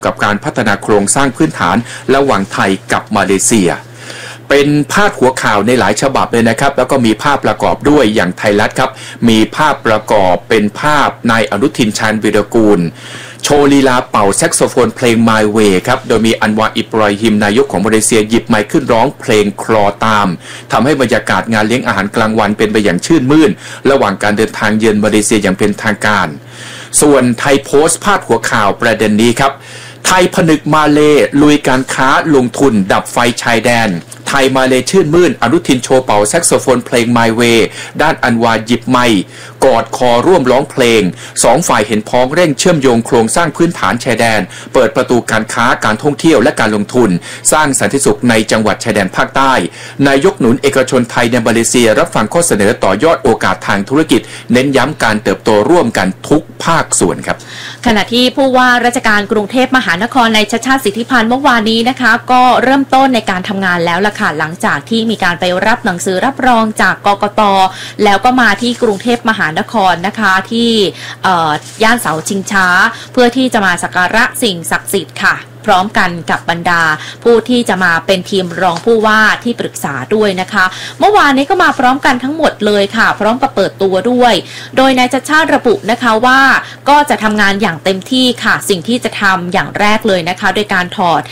กับการพัฒนาโครงสร้างพื้นฐานระหว่างไทยกับมาเลเซียเป็นพาดหัวข่าวในหลายฉบับเลยนะครับแล้วก็มีภาพประกอบด้วยอย่างไทยรัฐครับมีภาพประกอบเป็นภาพนายอนุทินชาญวีรกูลโชว์ลีลาเป่าแซกโซโฟนเพลง My Way ครับโดยมีอันวาอิบราฮิมนายกของมาเลเซียหยิบไมค์ขึ้นร้องเพลงคลอตามทำให้บรรยากาศงานเลี้ยงอาหารกลางวันเป็นไปอย่างชื่นมื่นระหว่างการเดินทางเยือนมาเลเซียอย่างเป็นทางการส่วนไทยโพสต์พาดหัวข่าวประเด็นนี้ครับไทยผนึกมาเลลุยการค้าลงทุนดับไฟชายแดนไทยมาเลชื่นมื่นอนุทินโชว์เป่าแซกโซโฟนเพลง My Way ด้านอันวาหยิบไมค์กอดคอร่วมร้องเพลงสองฝ่ายเห็นพ้องเร่งเชื่อมโยงโครงสร้างพื้นฐานชายแดนเปิดประตูการค้าการท่องเที่ยวและการลงทุนสร้างสันติสุขในจังหวัดชายแดนภาคใต้นายกหนุนเอกชนไทยในมาเลเซียรับฟังข้อเสนอต่อยอดโอกาสทางธุรกิจเน้นย้ำการเติบโตร่วมกันทุกภาคส่วนครับขณะที่ผู้ว่าราชการกรุงเทพมหานครนายชัชชาติสิทธิพันธ์เมื่อวานนี้นะคะก็เริ่มต้นในการทำงานแล้วล่ะค่ะหลังจากที่มีการไปรับหนังสือรับรองจากกกต.แล้วก็มาที่กรุงเทพมหานครนะคะที่ย่านเสาชิงช้าเพื่อที่จะมาสักการะสิ่งศักดิ์สิทธิ์ค่ะพร้อมกันกับบรรดาผู้ที่จะมาเป็นทีมรองผู้ว่าที่ปรึกษาด้วยนะคะเมื่อวานนี้ก็มาพร้อมกันทั้งหมดเลยค่ะพร้อมกับเปิดตัวด้วยโดยนายชัชชาติระบุนะคะว่าก็จะทำงานอย่างเต็มที่ค่ะสิ่งที่จะทำอย่างแรกเลยนะคะโดยการถอด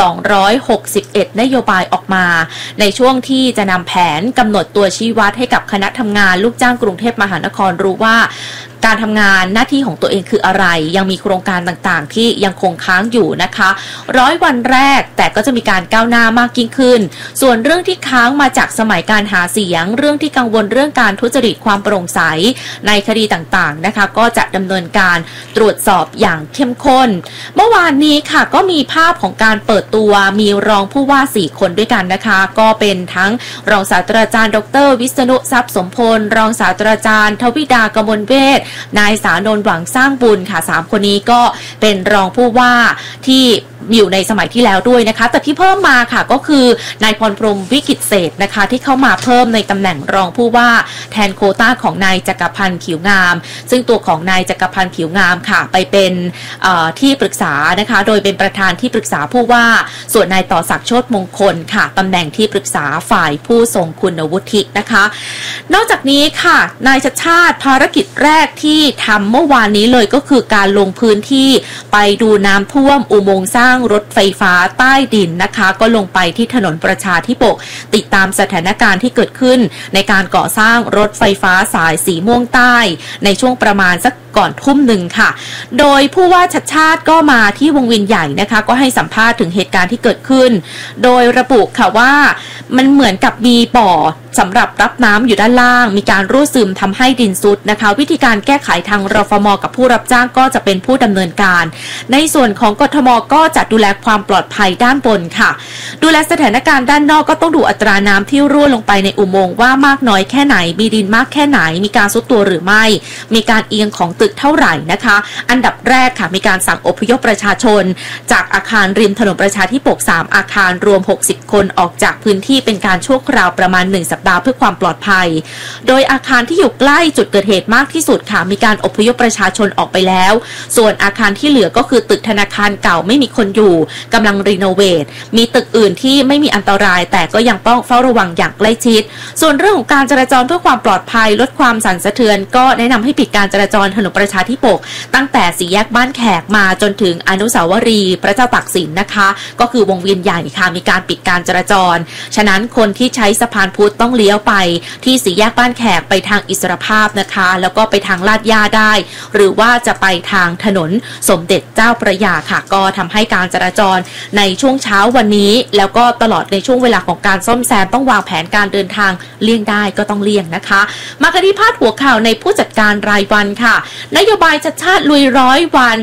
261นโยบายออกมาในช่วงที่จะนำแผนกำหนดตัวชี้วัดให้กับคณะทำงานลูกจ้างกรุงเทพมหานครรู้ว่าการทำงานหน้าที่ของตัวเองคืออะไรยังมีโครงการต่างๆที่ยังคงค้างอยู่นะคะ100 วันแรกแต่ก็จะมีการก้าวหน้ามากยิ่งขึ้นส่วนเรื่องที่ค้างมาจากสมัยการหาเสียงเรื่องที่กังวลเรื่องการทุจริตความโปร่งใสในคดีต่างๆนะคะก็จะดำเนินการตรวจสอบอย่างเข้มข้นเมื่อวานนี้ค่ะก็มีภาพของการเปิดตัวมีรองผู้ว่า4คนด้วยกันนะคะก็เป็นทั้งรองศาสตราจารย์ดร.วิษณุทรัพย์สมพลรองศาสตราจารย์ทวิดากมลเวชนายสานนท์หวังสร้างบุญค่ะ3คนนี้ก็เป็นรองผู้ว่าที่อยู่ในสมัยที่แล้วด้วยนะคะแต่ที่เพิ่มมาค่ะก็คือนายพรพรหมวิกิตเศรษฐ์นะคะที่เข้ามาเพิ่มในตำแหน่งรองผู้ว่าแทนโควต้าของนายจักรพันธ์ผิวงามซึ่งตัวของนายจักรพันธ์ผิวงามค่ะไปเป็นที่ปรึกษานะคะโดยเป็นประธานที่ปรึกษาผู้ว่าส่วนนายต่อศักดิ์โชติมงคลค่ะตำแหน่งที่ปรึกษาฝ่ายผู้ทรงคุณวุฒินะคะนอกจากนี้ค่ะนายชัชชาติภารกิจแรกที่ทำเมื่อวานนี้เลยก็คือการลงพื้นที่ไปดูน้ำท่วมอุโมงค์สร้างรถไฟฟ้าใต้ดินนะคะก็ลงไปที่ถนนประชาธิปกติดตามสถานการณ์ที่เกิดขึ้นในการก่อสร้างรถไฟฟ้าสายสีม่วงใต้ในช่วงประมาณสักก่อนทุ่มหนึ่งค่ะโดยผู้ว่าชัชชาติก็มาที่วงเวียนใหญ่นะคะก็ให้สัมภาษณ์ถึงเหตุการณ์ที่เกิดขึ้นโดยระบุค่ะว่ามันเหมือนกับมีบ่อสำหรับรับน้ำอยู่ด้านล่างมีการรั่วซึมทำให้ดินซุดนะคะวิธีการแก้ไขทางรฟม.กับผู้รับจ้างก็จะเป็นผู้ดำเนินการในส่วนของกทม.ก็จะดูแลความปลอดภัยด้านบนค่ะดูแลสถานการณ์ด้านนอกก็ต้องดูอัตราน้ำที่รั่วลงไปในอุโมงค์ว่ามากน้อยแค่ไหนมีดินมากแค่ไหนมีการซุดตัวหรือไม่มีการเอียงของตึกเท่าไหร่นะคะอันดับแรกค่ะมีการสั่งอพยพประชาชนจากอาคารริมถนนประชาธิปก3อาคารรวม60คนออกจากพื้นที่เป็นการชั่วคราวประมาณ1สัปดาห์เพื่อความปลอดภัยโดยอาคารที่อยู่ใกล้จุดเกิดเหตุมากที่สุดค่ะมีการอพยพประชาชนออกไปแล้วส่วนอาคารที่เหลือก็คือตึกธนาคารเก่าไม่มีคนอยู่กำลังรีโนเวทมีตึกอื่นที่ไม่มีอันตรายแต่ก็ยังต้องเฝ้าระวังอย่างใกล้ชิดส่วนเรื่องของการจราจรเพื่อความปลอดภัยลดความสั่นสะเทือนก็แนะนำให้ปิดการจราจรถนนประชาธิปกตั้งแต่สี่แยกบ้านแขกมาจนถึงอนุสาวรีย์พระเจ้าตากสินนะคะก็คือวงเวียนใหญ่ค่ะมีการปิดการจราจรฉะนั้นคนที่ใช้สะพานพุทธต้องเลี้ยวไปที่สี่แยกบ้านแขกไปทางอิสรภาพนะคะแล้วก็ไปทางลาดย่าได้หรือว่าจะไปทางถนนสมเด็จเจ้าพระยาค่ะก็ทำให้การจราจรในช่วงเช้าวันนี้แล้วก็ตลอดในช่วงเวลาของการซ่อมแซมต้องวางแผนการเดินทางเลี่ยงได้ก็ต้องเลี่ยงนะคะมากันที่พาดหัวข่าวในผู้จัดการรายวันค่ะนโยบายชัชชาติลุย100 วัน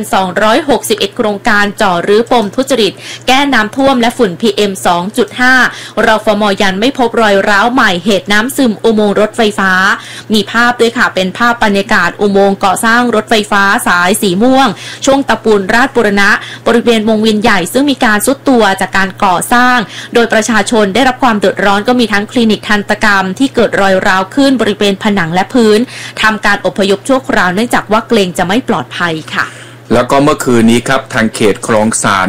261โครงการจ่อรื้อปมทุจริตแก้น้ำท่วมและฝุ่น PM 2.5 รฟม.ยันไม่พบรอยร้าวใหม่เหตุน้ำซึมอุโมงค์รถไฟฟ้ามีภาพด้วยค่ะเป็นภาพบรรยากาศอุโมงค์ก่อสร้างรถไฟฟ้าสายสีม่วงช่วงตะปูนราชบุรณะบริเวณวงเวียนใหญ่ซึ่งมีการทรุดตัวจากการก่อสร้างโดยประชาชนได้รับความเดือดร้อนก็มีทั้งคลินิกทันตกรรมที่เกิดรอยร้าวขึ้นบริเวณผนังและพื้นทำการอพยพชั่วคราวเนื่องจากว่าเกรงจะไม่ปลอดภัยค่ะแล้วก็เมื่อคืนนี้ครับทางเขตคลองสาน